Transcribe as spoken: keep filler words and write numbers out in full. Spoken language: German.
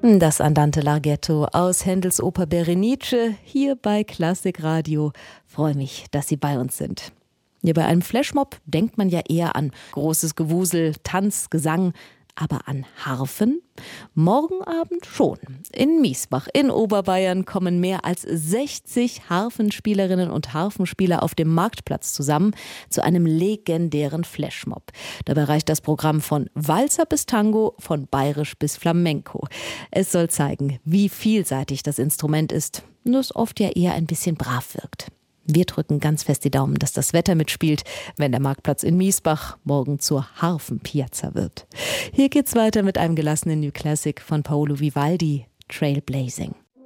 Das Andante Larghetto aus Händels Oper Berenice hier bei Klassikradio. Freue mich, dass Sie bei uns sind. Hier bei einem Flashmob denkt man ja eher an großes Gewusel, Tanz, Gesang, aber an Harfen? Morgen Abend schon. In Miesbach in Oberbayern kommen mehr als sechzig Harfenspielerinnen und Harfenspieler auf dem Marktplatz zusammen zu einem legendären Flashmob. Dabei reicht das Programm von Walzer bis Tango, von Bayerisch bis Flamenco. Es soll zeigen, wie vielseitig das Instrument ist, nur es oft ja eher ein bisschen brav wirkt. Wir drücken ganz fest die Daumen, dass das Wetter mitspielt, wenn der Marktplatz in Miesbach morgen zur Harfenpiazza wird. Hier geht's weiter mit einem gelassenen New Classic von Paolo Vivaldi, Trailblazing.